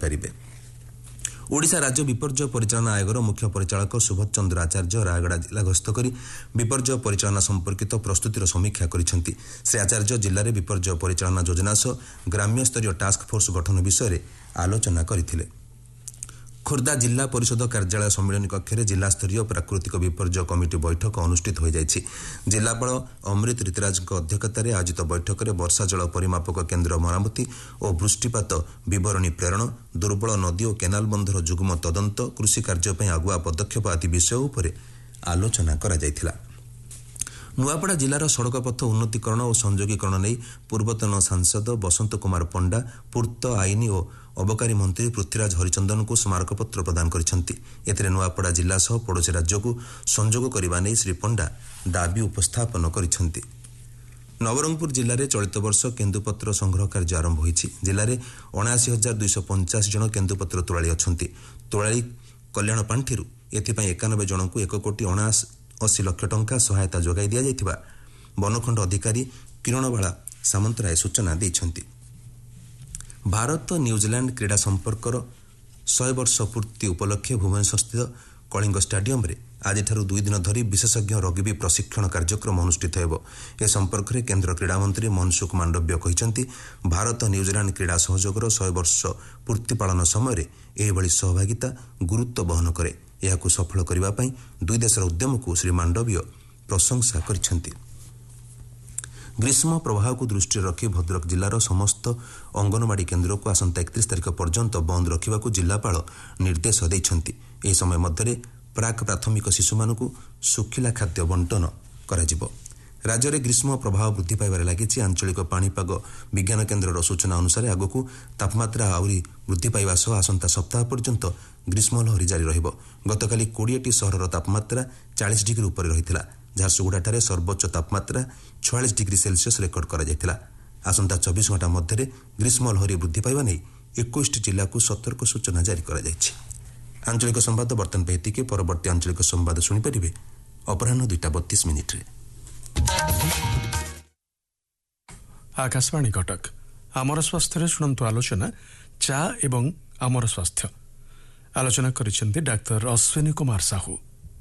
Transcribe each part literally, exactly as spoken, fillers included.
କରିପାରିବେ। ओडिशा राज्य विपर्यय परिचालना आयोगर मुख्य परिचालक सुबोध चंद्र आचार्य रायगड़ा जिला गस्त कर विपर्यय परिचालना संपर्कित प्रस्तुतिर समीक्षा करिसेंति। श्री आचार्य जिले में विपर्यय परिचालना योजना सह ग्राम्य स्तरीय टास्क फोर्स गठन विषय आलोचना करथिले। खोर्धा जिला परिषद कार्यालय सम्मेलन कक्ष में जिला स्तरीय प्राकृतिक विपर्यय कमिटी बैठक अनुष्ठित हो जाइछि। जिलापाल अमृत ऋतुराज अध्यक्षतार आयोजित बैठक में वर्षा जल परिमापक केन्द्र मरामती और वृष्टिपात विवरणी प्रेरण, दुर्बल नदी और केनाल बंधर जुग्म तदंत, कृषि कार्य आगुआ पदक्षेप आदि विषय उपर आलोचना करा जायथिला। नुआपड़ा जिलार सड़क पथ उन्नतीकरण और संयोगीकरण नहीं पूर्वतन सांसद बसंत कुमार पंडा पूर्त आईन और अबकारी मंत्री पृथ्वीराज हरिचंदन को स्मारकपत्र प्रदान करिसेंति। एथिरे नुआपड़ा जिला सह पड़ोशी राज्य को संयोग करबा नै श्री पंडा दाबी उपस्थापन करिसेंति। नवरंगपुर जिले में चलित वर्ष केन्दुपत्र संग्रह कार्य आरंभ होइछि। जिले में अणाशी हजार दुईश पंचाश जन केन्दुपत्र तोलाड़ी अछंती। तोलाड़ी कल्याण पांठिरु एथिपाई एकानबे जन को एक कोटी अणाशी लक्ष टंका सहायता जोगाई दिया जायथिबा बनखंड अधिकारी किरणबाला सामंतराय सूचना दैछंती। भारत न्यूजीलैंड क्रीड़ा संपर्कर सौ वर्ष पूर्ति उपलक्षे भुवनेश्वर स्थित कलिंग स्टाडियम रे आज दुई दिन धरी विशेषज्ञ रग्बी प्रशिक्षण कार्यक्रम अनुष्ठित हेबो। ए संपर्क में केन्द्र क्रीड़ा मंत्री मनसुख मांडव्य कहिसेंति भारत न्यूजीलैंड क्रीड़ा सहयोगर सौ वर्ष पूर्ति पालन समय एभली सहभागिता गुरुत्व बहन करे। यहाकू सफल करबा पई दुई देशर उद्यम को श्री मांडव्य प्रशंसा करिसेंति। ग्रीष्म प्रवाह को दृष्टि रखी भद्रक जिलार समस्त अंगनवाड़ी केन्द्र को आसंता एकतीस तारिख पर्यंत बंद रखा जिलापाल निर्देश देइछंती। एही समय मध्य प्राक प्राथमिक शिशु मानकु सुखिला खाद्य बंटन कराजिबो। राज्य में ग्रीष्म प्रभाव वृद्धि पाइबार लागिछि। आंचलिक पाणीपाग विज्ञान केन्द्रर सूचना अनुसार आगकू तापमात्रा आहरी वृद्धि पाइबा सह आसंता सप्ताह पर्यंत ग्रीष्म लहरी जारी रहिबो। गतकाली कोड़ीएटी सहरर तापमात्रा चालीस डिग्री उपर रहिथिला। झारसुगुड़ाଠାରେ सर्वोच्च तापमात्रा छियालीस डिग्री सेल्सियस रेकर्ड करा जायथिला। आसंता चौबीस घंटा मध्य ग्रीष्म लहरी वृद्धि पाइबा नै इक्कीस जिला को सतर्क सूचना जारी करा जायछि। आंचलिक संवाद बर्तन पे के परवर्ती आंचलिक संवाद शुणिपारे अपराह दुईटा बत्तीस मिनिट्रे। आकाशवाणी कटक आमर स्वास्थ्य शुणु आलोचना चा एवं आमर स्वास्थ्य आलोचना करिसेंति डाक्टर अश्विनी कुमार साहू।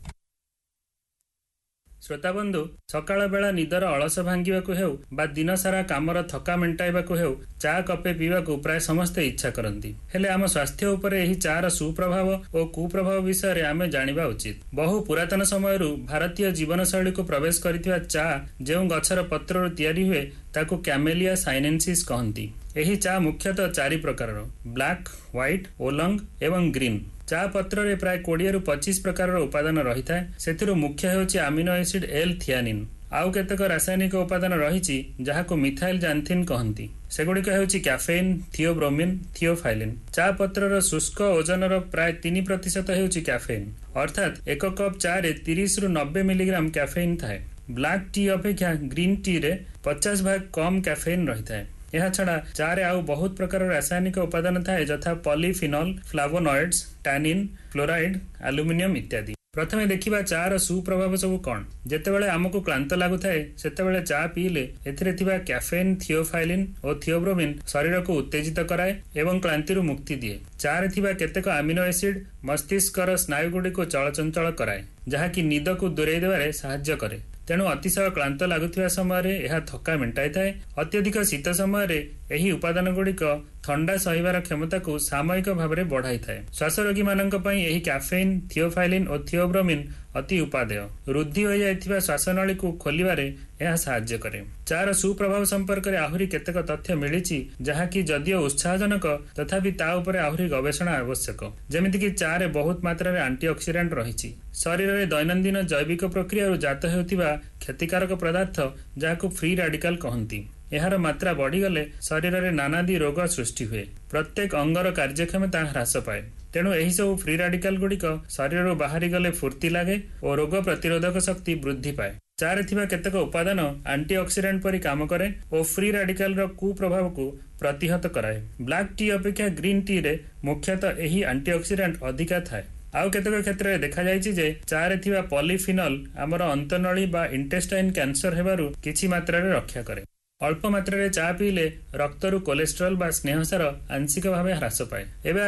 श्रोताबंधु सकाळ बेला निदर अलस भांगिबाकू हेउ बा दिन सारा कामर थका मेंटाइबाकू हेउ चा कपे पीबाकू प्राय समस्ते इच्छा करती। हेले आम स्वास्थ्य उपरे एही चार सुप्रभाव और कुप्रभाव विषय रे आमे जानिबा उचित। बहु पुरातन समयरु भारतीय जीवन शैली को प्रवेश करिथिबा चा जेउ गछर पत्ररु तयारी हुए ताकू कैमेलिया साइनेंसिस कहंती। एही चा मुख्यतः चारि प्रकारर ब्लैक, व्हाइट, ओलंग एवं ग्रीन। चा पत्र रे प्राय बीस रु पच्चीस प्रकार उपादान रही था। सेथिरु मुख्य हेउची अमीनो एसिड एल थियानिन। आउ केतक रासायनिक उपादान रही जहाको मिथाइल जांथिन कहंती। सेगुड़िक हेउची caffeine, theobromine, theophylline. चा पत्रर शुष्क ओजनर प्राय तीन प्रतिशत हेउची कैफेन, अर्थात एक कप चा रे तीस रु नब्बे मिलीग्राम कैफेन थाए। ब्लैक टी अपेक्षा ग्रीन टी रे पचास भाग कम कैफेन रही था। यह छड़ा चारे आउ बहुत प्रकार रासायनिक उपादान थाए जथा पॉलीफिनल, फ्लावोनॉइड्स, टैनिन, फ्लोराइड, एल्युमिनियम इत्यादि। प्रथमे देखिबा चार सुप्रभाव सब कौन। जेतेबेले आमको क्लांत लागुथाए सेतेबेले चा पीले एथिरे थिबा कैफेन, थियोफाइलिन और थियोब्रोमिन शरीर को उत्तेजित कराए एवं क्लांतिरु मुक्ति दिए। चारे थिबा केतेक अमीनो एसिड मस्तिष्कर स्नायुगुड़ी को चलचंचल कराए जहाँकि निद को दूरेई देबारे साहाय्य करे। तेणु अतिशय क्लांत लगुवा समय यह थका मेंटाई थाए। अत्यधिक शीत समय यही उपादान गुड़िक ठंडा सहिबार क्षमता को सामयिक भाव में बढ़ाई थाए। श्वासरोगी मानक पई एही कैफेन, थियोफाइलिन और थियोब्रोमिन अति उपादेय। वृद्धि हो जाइथिबा श्वासनळी को खोलिबारे यह साहाय्य करे। चार सुप्रभाव संपर्क में आहुरी केतेक तथ्य मिलिछि जहाँकि जदियो उत्साहजनक तथापि ता उपरे आहुरी गवेषणा आवश्यक। जेमिति कि चारे बहुत मात्रा रे एंटीऑक्सीडेंट रहिछि। शरीर में दैनंदिन जैविक प्रक्रिया जात हेउथिबा क्षतिकारक पदार्थ जहाको फ्री रेडिकल कहंती। यार मात्रा बढ़ीगले शरीर में नानादी रोग सृष्टि हुए। प्रत्येक अंगर कार्यक्षमता ह्रास पाए। तेणु यही सब फ्री रेडिकल गुड़िक शरीर बाहरी गले फुर्ती लगे और रोग प्रतिरोधक शक्ति वृद्धि पाए। चारे थिबा केतेक उपादान एंटीऑक्सीडेंट परि काम करे और फ्री रेडिकल रो कुप्रभाव को प्रतिहत कराए। ब्लैक टी अपेक्षा ग्रीन टी रे मुख्यतः यही एंटीऑक्सीडेंट अधिका थाए। आउ केतेक क्षेत्र में देखा जायछि जे चारे थिबा पॉलीफिनल आमर अंतनळी बा इंटेस्टाइन कैंसर हेबारु किछि मात्रा रे रक्षा करे। अल्प मात्रा रे चा पीले रक्तरु कोलेस्ट्रॉल बा स्नेहसार आंशिक भाव ह्रास पाए। एबे